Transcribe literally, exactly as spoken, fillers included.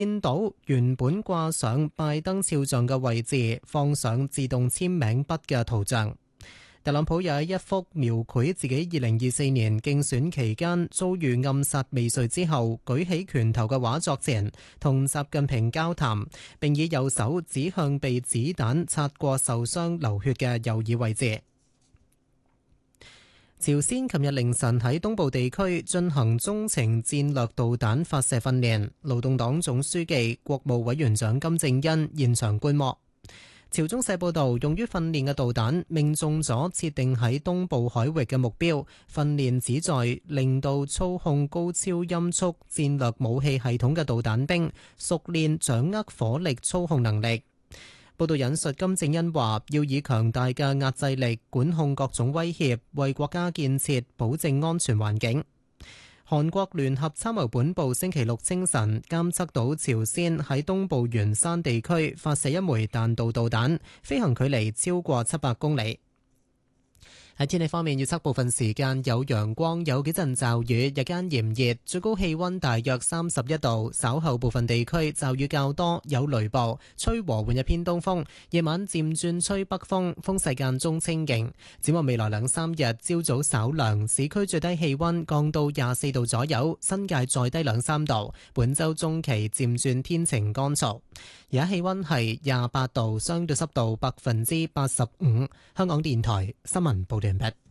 見到原本掛上拜登肖像嘅位置放上自動簽名筆嘅圖像。特朗普又喺一幅描繪自己二零二四年競選期間遭遇暗殺未遂之後舉起拳頭嘅畫作前，同習近平交談，並以右手指向被子彈擦過受傷流血嘅右耳位置。朝鮮琴日凌晨喺東部地區進行中程戰略導彈發射訓練，勞動黨總書記、國務委員長金正恩現場觀摩。朝中社報導，用於訓練嘅導彈命中咗設定喺東部海域嘅目標，訓練旨在令到操控高超音速戰略武器系統嘅導彈兵熟練掌握火力操控能力。報道引述金正恩話：要以強大嘅壓制力管控各種威脅，為國家建設保證安全環境。韓國聯合參謀本部星期六清晨監測到朝鮮喺東部元山地區發射一枚彈道導彈，飛行距離超過七百公里。喺天氣方面，預測部分時間有陽光，有幾陣驟雨，日間炎熱，最高氣溫大約三十一度。稍後部分地區驟雨較多，有雷暴，吹和緩日偏東風。夜晚漸轉吹北風，風勢間中清勁。展望未來兩三日，朝早稍涼，市區最低氣溫降到廿四度左右，新界再低兩三度。本週中期漸轉天晴乾燥。而家氣溫係廿八度，相對濕度百分之八十五。香港電台新聞報道完畢。